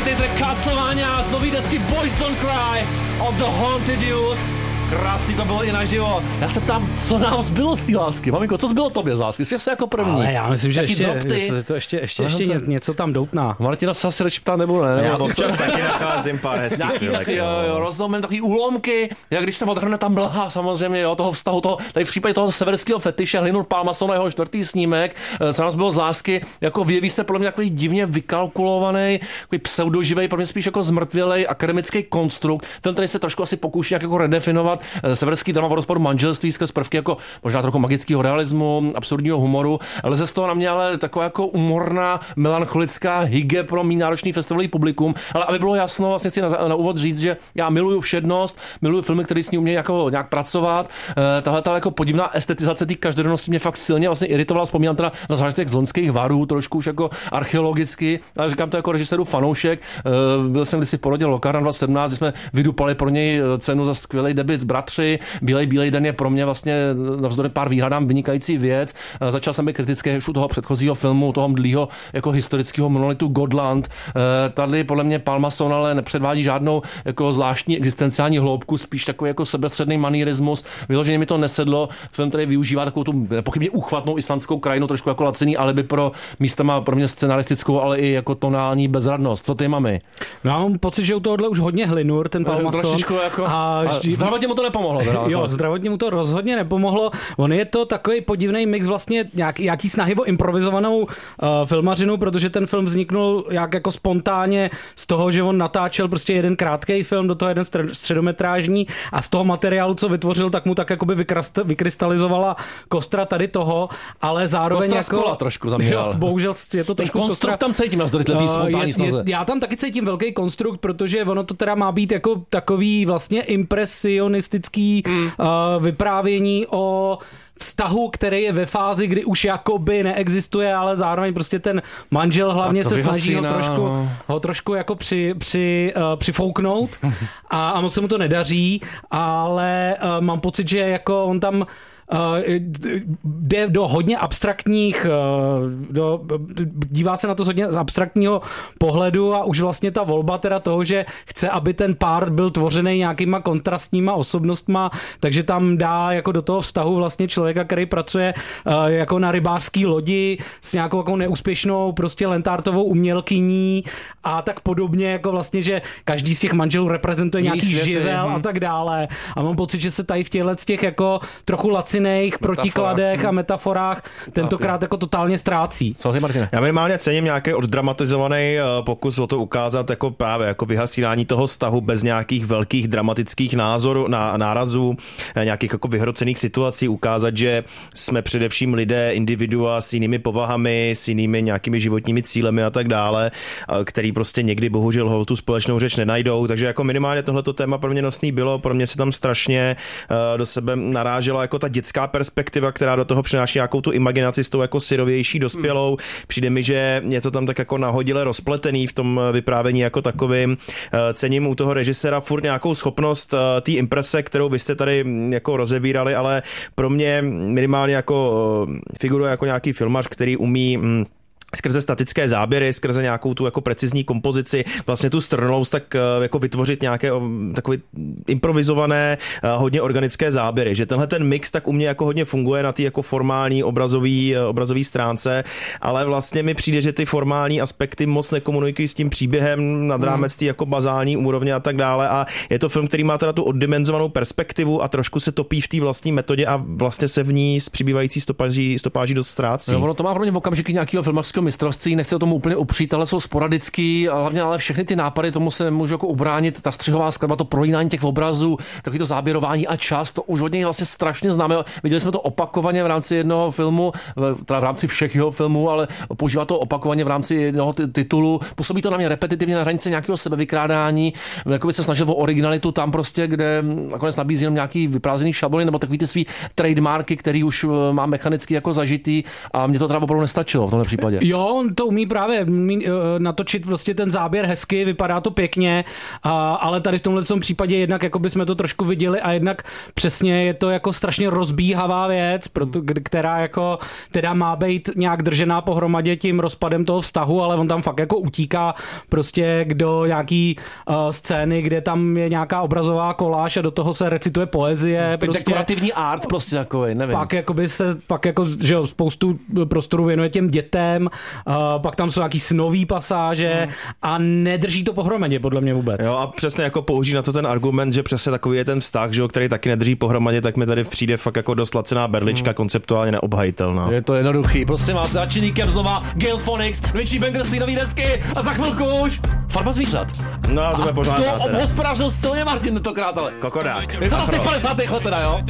titul Castlevania z nový desky Boys Don't Cry of the Haunted Youth. Krásný to bylo i naživo. Já se ptám, co nám zbylo z té lásky? Maminko, co zbylo tobě z lásky? Jsi se jako první. Ale já myslím, že ještě něco tam doutná. Martina se asi radši ptá, nebo ne? Já občas taky nacházím pár hezkých chvílek. Rozumím, takový úlomky, jak když se odhrne tam mlha, samozřejmě, jo, toho vztahu, tady v případě toho severského fetiše Hlinur Pálmason a jeho 4. snímek, co nás bylo z lásky, jako vyjeví se podle mě takový divně vykalkulovaný, takový pseudoživej, pro mě spíš jako zmrtvělej akademický konstrukt. Ten tady se trošku asi pokouší nějak jako redefinovat severský drama v rozpadu manželství skrz prvky jako možná trochu magického realismu, absurdního humoru, ale ze z toho na mě ale taková jako umorná, melancholická hygge pro mý náročný festivalový publikum. Ale aby bylo jasno, vlastně chci na úvod říct, že já miluju všednost, miluju filmy, které s ní umějí jako nějak pracovat. Tahle jako podivná estetizace té každodennosti mě fakt silně vlastně iritovala. Vzpomínám teda na zážitek z Loňských varů, trošku už jako archeologicky, ale říkám to jako režiséru fanoušek. Byl jsem kdysi v porodě Locarna 2017, kdy jsme vydupali pro něj cenu za skvělý debut Bratři. Bílej den je pro mě vlastně navzdory pár výhradám vynikající věc. Začal jsem být kritický už u toho předchozího filmu, toho mdlýho jako historického monolitu Godland. Tady podle mě Pálmason ale nepředvádí žádnou jako zvláštní existenciální hloubku, spíš takový jako sebestředný manierismus. Vyloženě mi to nesedlo. Film, který využívá takovou tu nepochybně úchvatnou islandskou krajinu, trošku jako laciný alibi pro místama pro mě scenaristickou, ale i jako tonální bezradnost. Co ty, mami? No, já mám pocit, že u tohohle už hodně Hlinur, ten Pálmason. Jako, a zdravotně mu to nepomohlo. Jo, zdravotně mu to rozhodně nepomohlo. On je to takový podivný mix vlastně nějaký snahy o improvizovanou filmařinu, protože ten film vzniknul jako spontánně z toho, že on natáčel prostě jeden krátký film, do toho jeden středometrážní a z toho materiálu, co vytvořil, tak mu tak jakoby vykrystalizovala kostra tady toho, ale zároveň kostra jako... z kola trošku zaměřil. Bohužel je to trošku konstrukt kostra... tam cítím na té spontánní snaze. Já tam taky cítím velký konstrukt, protože ono to teda má být jako takový vlastně impresionistický vyprávění o vztahu, který je ve fázi, kdy už jakoby neexistuje, ale zároveň prostě ten manžel hlavně se snaží ho trošku jako přifouknout a moc se mu to nedaří, ale mám pocit, že jako on tam jde do hodně abstraktních, dívá se na to hodně z abstraktního pohledu a už vlastně ta volba teda toho, že chce, aby ten pár byl tvořený nějakýma kontrastníma osobnostma, takže tam dá jako do toho vztahu vlastně člověka, který pracuje jako na rybářský lodi s nějakou jako neúspěšnou prostě lentártovou umělkyní a tak podobně, jako vlastně, že každý z těch manželů reprezentuje nějaký živel a tak dále. A mám pocit, že se tady v těchto těch jako trochu laciných protikladech a metaforách tentokrát jako totálně ztrácí. Co ty, Martine? Já minimálně cením nějaký oddramatizovaný pokus o to ukázat jako právě jako vyhasínání toho vztahu bez nějakých velkých dramatických nárazů, nějakých jako vyhrocených situací, ukázat, že jsme především lidé, individua s jinými povahami, s jinými nějakými životními cílemi a tak dále, který prostě někdy bohužel tu společnou řeč nenajdou, takže jako minimálně tohleto téma pro mě nosný bylo, pro mě se tam strašně do sebe narážela jako ta dětská perspektiva, která do toho přináší nějakou tu imaginaci s tou jako syrovější dospělou. Přijde mi, že je to tam tak jako nahodile rozpletený v tom vyprávění jako takovým. Cením u toho režiséra furt nějakou schopnost té imprese, kterou vy jste tady jako rozebírali, ale pro mě minimálně jako figuruje jako nějaký filmař, který umí skrze statické záběry, skrze nějakou tu jako precizní kompozici, vlastně tu strnlost, tak jako vytvořit nějaké takové improvizované, hodně organické záběry, že tenhle ten mix tak u mě jako hodně funguje na té jako formální obrazový stránce, ale vlastně mi přijde, že ty formální aspekty moc nekomunikují s tím příběhem nad rámec té jako bazální úrovně a tak dále a je to film, který má teda tu oddimenzovanou perspektivu a trošku se topí v té vlastní metodě a vlastně se v ní s přibývající stopáží dost ztrácí. No, ono to má pro mě v okamžiky nějakého filmařského mistrovství, nechci o tomu úplně upřít, ale jsou sporadický a hlavně ale všechny ty nápady, tomu se nemůžu jako ubránit, ta střihová skladba, to prolínání těch obrazů, takový to záběrování a čas, to už od něj vlastně strašně známe. Viděli jsme to opakovaně v rámci jednoho filmu, teda v rámci všech jeho filmů, ale používá to opakovaně v rámci jednoho titulu. Působí to na mě repetitivně na hranici nějakého sebevykrádání, jako by se snažil o originalitu tam prostě, kde nakonec nabízí jenom nějaký vyprázdněný šablony nebo takový ty svý trademarky, který už má mechanicky jako zažitý a mě to teda opravdu nestačilo v tomhle případě. Jo, on to umí právě natočit prostě ten záběr hezky, vypadá to pěkně, ale tady v tomhle případě jednak jako bychom to trošku viděli a jednak přesně je to jako strašně rozbíhavá věc, která jako teda má být nějak držená pohromadě tím rozpadem toho vztahu, ale on tam fakt jako utíká prostě do nějaký scény, kde tam je nějaká obrazová koláž a do toho se recituje poezie. Prostě dekorativní art prostě takovej, nevím. Pak jako že jo, spoustu prostoru věnuje těm dětem, pak tam jsou nějaký snový pasáže a nedrží to pohromadě podle mě vůbec. Jo, a přesně jako použít na to ten argument, že přesně takový je ten vztah, že jo, který taky nedrží pohromadě, tak mi tady přijde fakt jako dost lacená berlička, konceptuálně neobhajitelná. Je to jednoduchý, prosím vás, začíníkem znova Galphonics, větší bangerství nový desky a za chvilku už Farma zvířat. No, to bude pořád. To obhospodařil silně Martin tentokrát, ale. Kokodák. Je to asi 50. let teda, jo?